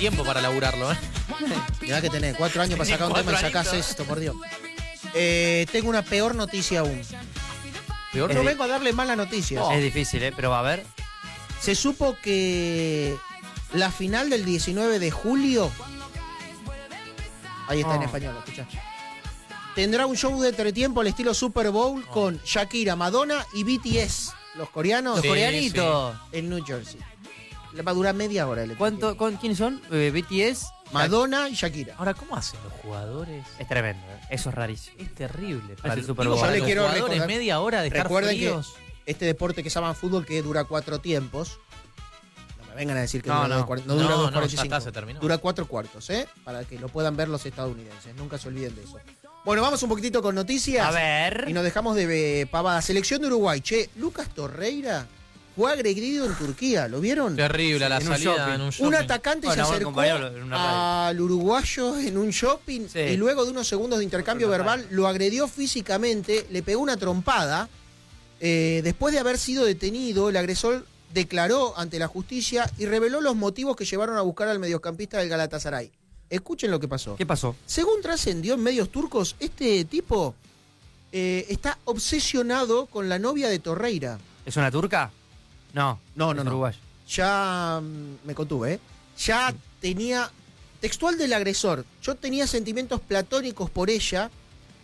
tiempo para laburarlo, ¿eh? Mirá que tenés 4 años para sacar un tema y sacás esto, por Dios. Tengo una peor noticia aún. Peor No vengo a darle malas noticias. Es difícil, pero va a ver. Se supo que la final del 19 de julio... Ahí está en español, escuchá. Tendrá un show de entretiempo al estilo Super Bowl con Shakira, Madonna y BTS, los coreanos. Los coreanitos. En New Jersey. Le va a durar media hora. ¿Quiénes son? BTS. Madonna y Shakira. Ahora, ¿cómo hacen los jugadores? Es tremendo, eso es rarísimo. Es terrible. Es el Super Digo, Bowl. para Yo le los quiero jugadores recordar- media hora de estar Recuerden fríos. que este deporte que se llama fútbol que dura 4 tiempos. No me vengan a decir que No, dura no. 2 no dura No, 2:45. ya está, se terminó. Dura 4 cuartos, para que lo puedan ver los estadounidenses. Nunca se olviden de eso. Bueno, vamos un poquitito con noticias. A ver. Y nos dejamos de pavada. Selección de Uruguay. Che, Lucas Torreira fue agredido en Turquía. ¿Lo vieron? Terrible a la en un salida shopping. en un shopping. Un atacante Bueno, se buen acercó compañero en una radio. al uruguayo en un shopping Sí. y luego de unos segundos de intercambio Por la verbal lo agredió físicamente, le pegó una trompada. Después de haber sido detenido, el agresor declaró ante la justicia y reveló los motivos que llevaron a buscar al mediocampista del Galatasaray. Escuchen lo que pasó. ¿Qué pasó? Según trascendió en medios turcos, este tipo está obsesionado con la novia de Torreira. ¿Es una turca? No. No, es no, no. uruguayo. Ya me contuve, ya tenía, textual del agresor, yo tenía sentimientos platónicos por ella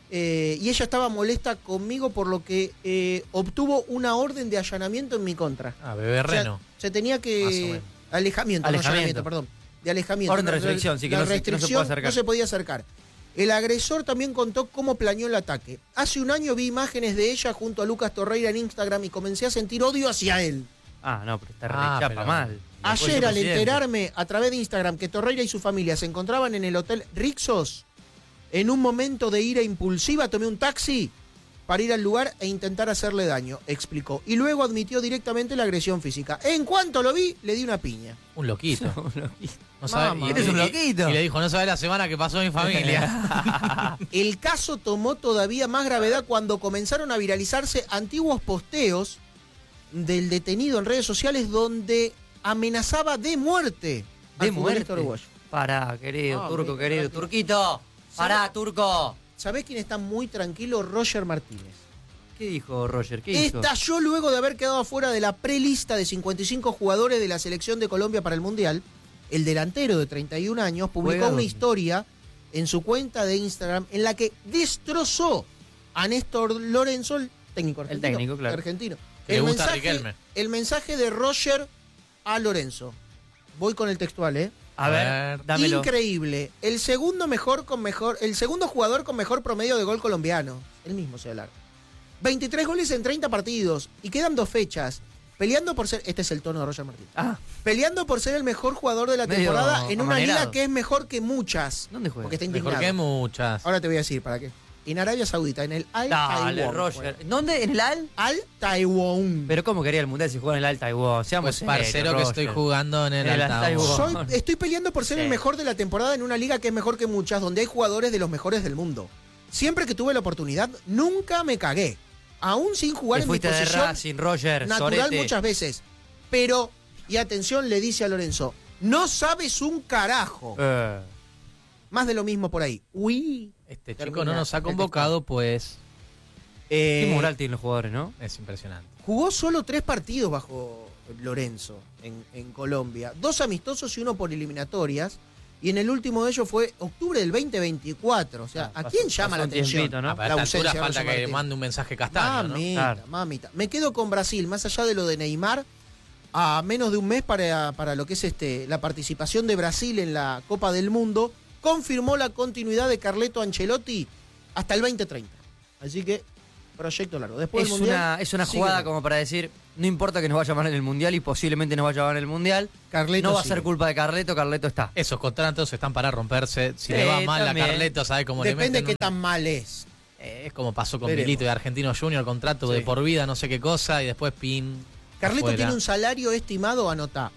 y ella estaba molesta conmigo por lo que obtuvo una orden de allanamiento en mi contra. Ah, bebé O sea, reno. se tenía Más o que... menos. Alejamiento, no allanamiento, perdón. De alejamiento. Orden de La- restricción, sí, que la no se puede restricción acercar. no se podía acercar. El agresor también contó cómo planeó el ataque. Hace un año vi imágenes de ella junto a Lucas Torreira en Instagram y comencé a sentir odio hacia él. Ah, no, pero está Ah, re chapa pero- mal. Ayer, al Presidente. enterarme a través de Instagram que Torreira y su familia se encontraban en el hotel Rixos, en un momento de ira impulsiva tomé un taxi para ir al lugar e intentar hacerle daño, explicó. Y luego admitió directamente la agresión física. En cuanto lo vi, le di una piña. Un loquito. No Mamá, eres un loquito. Y le dijo, no sabes la semana que pasó mi familia. El caso tomó todavía más gravedad cuando comenzaron a viralizarse antiguos posteos del detenido en redes sociales donde amenazaba de muerte De al futbolista muerte. uruguayo. Pará, querido, No, turco, mira, querido. tranquilo. Turquito. Pará, turco. ¿Sabés quién está muy tranquilo? Roger Martínez. ¿Qué dijo Roger? ¿Qué hizo? Estalló luego de haber quedado afuera de la prelista de 55 jugadores de la selección de Colombia para el Mundial. El delantero de 31 años publicó Juega una donde. historia en su cuenta de Instagram en la que destrozó a Néstor Lorenzo, el técnico argentino. El técnico, claro. argentino. Que le gusta a Riquelme. El mensaje de Roger a Lorenzo. Voy con el textual, ¿eh? A ver, dámelo. Increíble. El segundo jugador con mejor promedio de gol colombiano. El mismo se hablar. 23 goles en 30 partidos. Y quedan 2 fechas. Peleando por ser. Este es el tono de Roger Martínez. Ah, Peleando por ser el mejor jugador de la Medio temporada en una amanerado. liga que es mejor que muchas. ¿dónde juega? Porque está Mejor indignado. que muchas. Ahora te voy a decir para qué. En Arabia Saudita, en el Al Dale, Taiwán. Roger. ¿Dónde? ¿En el Al? Al Taiwán. Pero ¿cómo quería el Mundial si juega en el Al Taiwán? Seamos Pues parcero que estoy jugando en el El altavoz. altavoz. Estoy peleando por ser Sí. el mejor de la temporada en una liga que es mejor que muchas, donde hay jugadores de los mejores del mundo. Siempre que tuve la oportunidad, nunca me cagué. Aún sin jugar Te en mi fuiste de posición Racing, Roger, natural sorete. muchas veces. Pero, y atención, le dice a Lorenzo, no sabes un carajo. Más de lo mismo por ahí. Uy. Este chico Termina no nos ha el convocado, pues Qué moral tienen los jugadores, ¿no? es impresionante. Jugó solo 3 partidos bajo Lorenzo en Colombia. 2 amistosos y 1 por eliminatorias. Y en el último de ellos fue octubre del 2024. O sea, ¿a pasó- quién llama pasó la un atención? tiempito, ¿no? Ah, para La esta ausencia altura de falta Roger que Martínez. mande un mensaje castaño, ¿no? Mamita, Claro. mamita. Me quedo con Brasil, más allá de lo de Neymar, a menos de un mes para lo que es la participación de Brasil en la Copa del Mundo, confirmó la continuidad de Carleto Ancelotti hasta el 2030. Así que, proyecto largo. Después Es del Mundial, una sigue jugada largo. como para decir, no importa que nos vaya mal en el Mundial y posiblemente nos vaya mal en el Mundial, Carleto no va a sigue. ser culpa de Carleto está. Esos contratos están para romperse. Si Sí, le va mal también. a Carleto, ¿sabe cómo le Depende meten? qué tan mal es. Es como pasó con Veremos. Milito y Argentino Junior, contrato de Sí. por vida, no sé qué cosa, y después pin. Carleto afuera. tiene un salario estimado, anotá,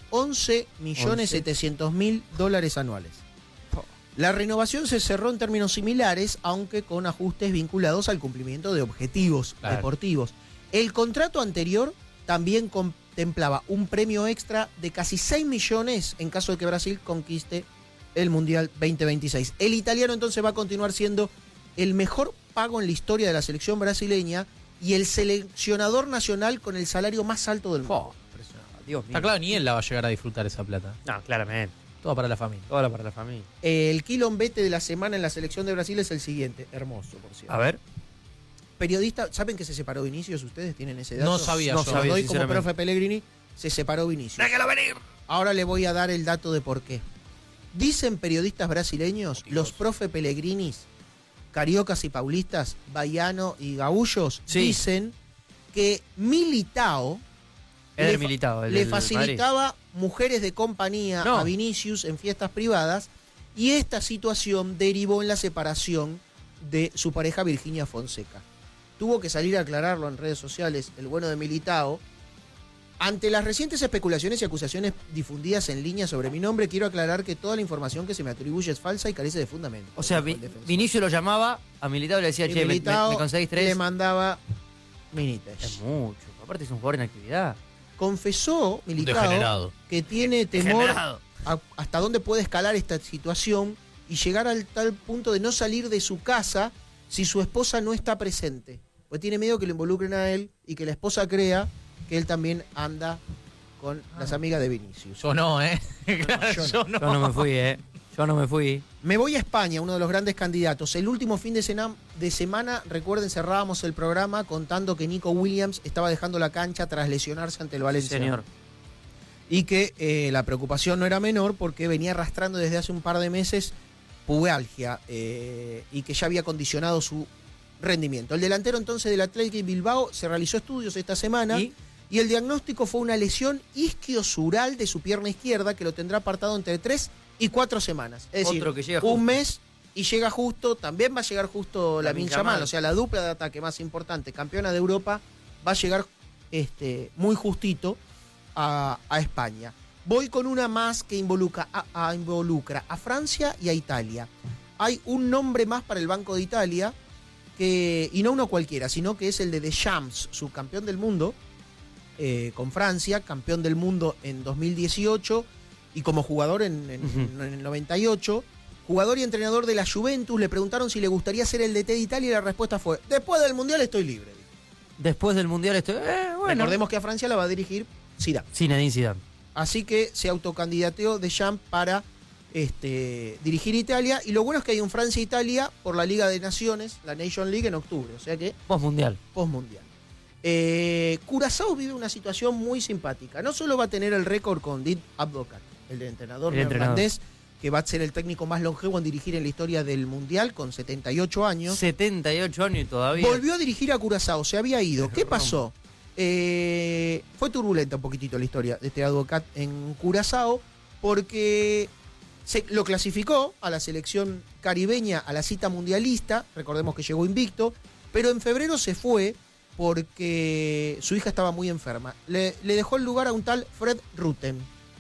$11.700.000 anuales. La renovación se cerró en términos similares, aunque con ajustes vinculados al cumplimiento de objetivos Claro. deportivos. El contrato anterior también contemplaba un premio extra de casi 6 millones en caso de que Brasil conquiste el Mundial 2026. El italiano entonces va a continuar siendo el mejor pago en la historia de la selección brasileña y el seleccionador nacional con el salario más alto del mundo. Oh, impresionante. Dios mío. Está claro, ni él la va a llegar a disfrutar esa plata. No, claramente. Todo para la familia. Toda para la familia. El quilombete de la semana en la selección de Brasil es el siguiente. Hermoso, por cierto. A ver. Periodista, ¿saben que se separó Vinicius? ¿Ustedes tienen ese dato? No sabía No yo. Se los sabía, doy como sinceramente. profe Pellegrini, se separó Vinicius. ¡Déjalo venir! Ahora le voy a dar el dato de por qué. Dicen periodistas brasileños, los profe Pellegrinis, cariocas y paulistas, baiano y gaullos, Sí. dicen que Militao Era el Militao, el le del facilitaba mujeres de compañía No. a Vinicius en fiestas privadas y esta situación derivó en la separación de su pareja Virginia Fonseca. Tuvo que salir a aclararlo en redes sociales el bueno de Militao. Ante las recientes especulaciones y acusaciones difundidas en línea sobre mi nombre, quiero aclarar que toda la información que se me atribuye es falsa y carece de fundamento. O sea, dijo el defensor. Vinicius lo llamaba a Militao y le decía, Y che, Militao me conseguís le 3. mandaba minites. Es mucho. Aparte es un jugador en actividad. Confesó Militao Degenerado. que tiene temor Degenerado. hasta dónde puede escalar esta situación y llegar al tal punto de no salir de su casa si su esposa no está presente. Pues tiene miedo que lo involucren a él y que la esposa crea que él también anda con las amigas de Vinicius. Yo no, ¿eh? yo Yo no. Yo no me fui, Yo no me fui. Me voy a España, uno de los grandes candidatos. El último fin de semana, recuerden, cerrábamos el programa contando que Nico Williams estaba dejando la cancha tras lesionarse ante el Valencia. Señor. Y que la preocupación no era menor porque venía arrastrando desde hace un par de meses pubalgia y que ya había condicionado su rendimiento. El delantero entonces del Athletic Bilbao se realizó estudios esta semana ¿Y? y el diagnóstico fue una lesión isquiosural de su pierna izquierda que lo tendrá apartado entre 3 y 4 semanas. Es decir, Otro que llega justo. un mes y llega justo, también va a llegar justo Lamine Lamine Yamal, Yamal. o sea, la dupla de ataque más importante, campeona de Europa, va a llegar muy justito a España. Voy con una más que involucra a Francia y a Italia. Hay un nombre más para el Banco de Italia, y no uno cualquiera, sino que es el de Deschamps, subcampeón del mundo con Francia, campeón del mundo en 2018 y como jugador en el 98. Jugador y entrenador de la Juventus, le preguntaron si le gustaría ser el DT de Italia y la respuesta fue: después del Mundial estoy libre. Después del Mundial estoy... bueno. Recordemos que a Francia la va a dirigir Zidane. Zinedine Zidane. Así que se autocandidateó Deschamps para dirigir Italia. Y lo bueno es que hay un Francia-Italia por la Liga de Naciones, la Nation League, en octubre. O sea que Post-Mundial. post-mundial. Curazao vive una situación muy simpática. No solo va a tener el récord con Didier Advocaat, el entrenador neerlandés, que va a ser el técnico más longevo en dirigir en la historia del Mundial, con 78 años. 78 años y todavía. Volvió a dirigir a Curazao, se había ido. ¿Qué pasó? Fue turbulenta un poquitito la historia de este Advocaat en Curazao, porque lo clasificó a la selección caribeña a la cita mundialista. Recordemos que llegó invicto, pero en febrero se fue porque su hija estaba muy enferma. Le dejó el lugar a un tal Fred Rutten.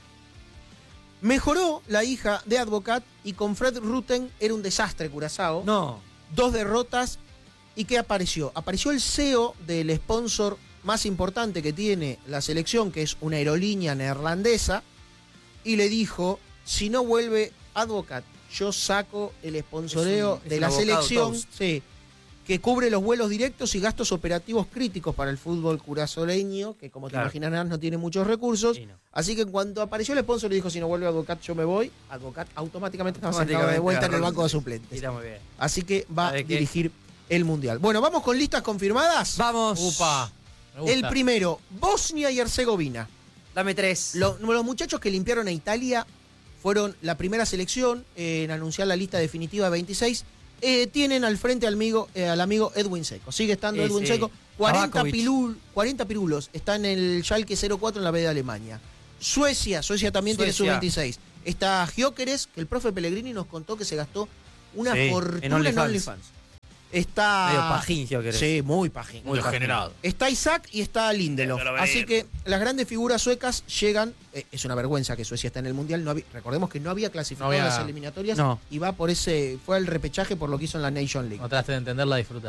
Mejoró la hija de Advocaat y con Fred Rutten era un desastre Curazao. No. 2 derrotas. ¿Y qué apareció? Apareció el CEO del sponsor más importante que tiene la selección, que es una aerolínea neerlandesa, y le dijo: si no vuelve Advocaat, yo saco el sponsoreo Es de un la abocado selección, toast. sí, que cubre los vuelos directos y gastos operativos críticos para el fútbol curazoleño, que como te Claro. imaginarás no tiene muchos recursos. Sí, no. Así que en cuanto apareció el sponsor y dijo: si no vuelve Advocaat, yo me voy. Advocaat automáticamente estaba sentado de vuelta en el banco de suplentes. Está muy bien. Así que va a ¿Sabe qué? dirigir el Mundial. Bueno, vamos con listas confirmadas. Vamos. Upa. Me gusta. El primero, Bosnia y Herzegovina. Dame 3. Los muchachos que limpiaron a Italia fueron la primera selección en anunciar la lista definitiva de 26. Tienen al frente al amigo Edwin Seco. Sigue estando Edwin sí. Seco. 40 Tabakovic. 40 pirulos. Está en el Schalke 04 en la B de Alemania. Suecia también tiene su Suecia. 26. Está Gyökeres, que el profe Pellegrini nos contó que se gastó una Sí, fortuna en en OnlyFans. OnlyFans. Está... Medio pajín, Gyökeres. Sí, muy pajín. Muy degenerado. Está Isaac y está Lindelof. Déjalo venir. Así que las grandes figuras suecas llegan. Es una vergüenza que Suecia está en el Mundial. recordemos que no había clasificado No había- las eliminatorias. No. Y va por fue el repechaje por lo que hizo en la Nation League. No trataste de entenderla, disfrutar.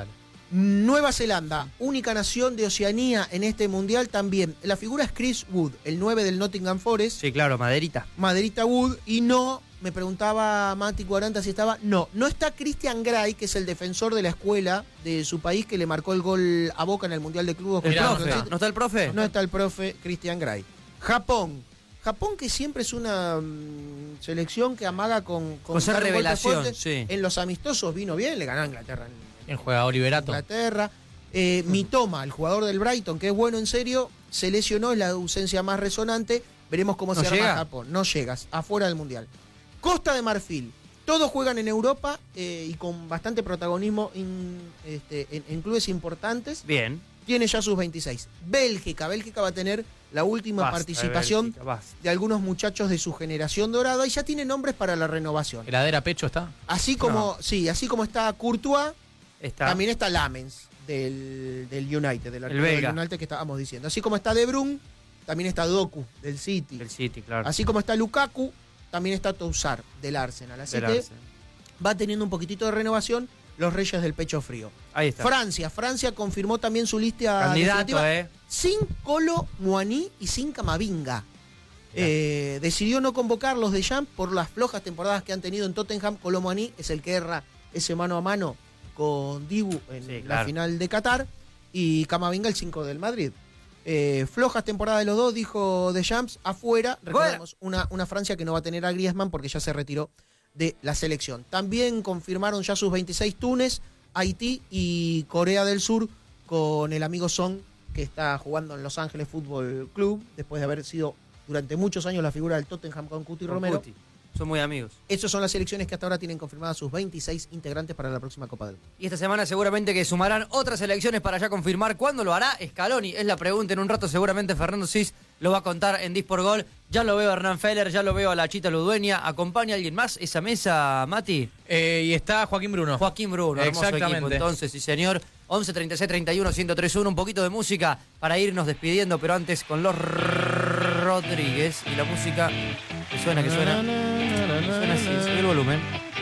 Nueva Zelanda, única nación de Oceanía en este mundial también. La figura es Chris Wood, el 9 del Nottingham Forest. Sí, claro, maderita. Maderita Wood. Y no, me preguntaba Mati 40 si estaba. No está Christian Gray, que es el defensor de la escuela de su país que le marcó el gol a Boca en el Mundial de Clubes. ¿El Mirá, profe? ¿No está el profe? No está el profe Christian Gray. Japón, que siempre es una selección que amaga con ser dar un golpe revelación, fuerte. sí. En los amistosos vino bien, le ganó a Inglaterra ¿Quién juega? Oliverato. Inglaterra. Mitoma, el jugador del Brighton, que es bueno en serio, se lesionó, es la ausencia más resonante. Veremos cómo ¿No se arma llega? Japón. No llegas, afuera del Mundial. Costa de Marfil, todos juegan en Europa y con bastante protagonismo en clubes importantes. Bien. Tiene ya sus 26. Bélgica va a tener la última Basta, participación Bélgica, basta. de algunos muchachos de su generación dorada y ya tiene nombres para la renovación. ¿Heladera Pecho está? Así como está Courtois, Está. también está Lamens del United, del arquero belga. del United que estábamos diciendo. Así como está De Bruyne, también está Doku del City. El City, claro. Así como está Lukaku, también está Toussaint del Arsenal. Así Del que Arsenal. va teniendo un poquitito de renovación los Reyes del Pecho Frío. Ahí está. Francia confirmó también su lista Candidato, definitiva, sin Kolo Muani y sin Camavinga. Decidió no convocarlos de Champ por las flojas temporadas que han tenido en Tottenham. Kolo Muani es el que erra ese mano a mano con Dibu en Sí, la claro. final de Qatar y Camavinga el 5 del Madrid. Flojas temporadas de los dos, dijo Deschamps, afuera. Recordemos, una Francia que no va a tener a Griezmann porque ya se retiró de la selección. También confirmaron ya sus 26 Túnez, Haití y Corea del Sur con el amigo Son, que está jugando en Los Ángeles Fútbol Club, después de haber sido durante muchos años la figura del Tottenham con Cuti Con Romero. Cuti. Son muy amigos. Esas son las selecciones que hasta ahora tienen confirmadas sus 26 integrantes para la próxima Copa del Mundo. Y esta semana seguramente que sumarán otras elecciones para ya confirmar cuándo lo hará Scaloni. Es la pregunta. En un rato seguramente Fernando Cis lo va a contar en Dispor Gol. Ya lo veo a Hernán Feller, ya lo veo a la Chita Ludueña. ¿Acompaña a alguien más esa mesa, Mati? Y está Joaquín Bruno. Joaquín Bruno, hermoso Exactamente. equipo. Entonces, sí señor. 11 36 31 1031. Un poquito de música para irnos despidiendo, pero antes con los Rodríguez y la música que suena. Suena así, sube el volumen.